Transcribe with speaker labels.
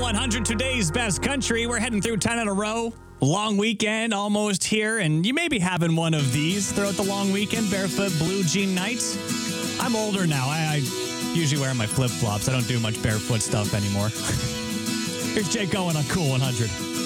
Speaker 1: 100, today's best country. We're heading through 10 in a row. Long weekend almost here, and you may be having one of these throughout the long weekend. Barefoot blue jean nights. I'm older now. I usually wear my flip-flops. I don't do much barefoot stuff anymore. Here's Jake Owen on Cool 100.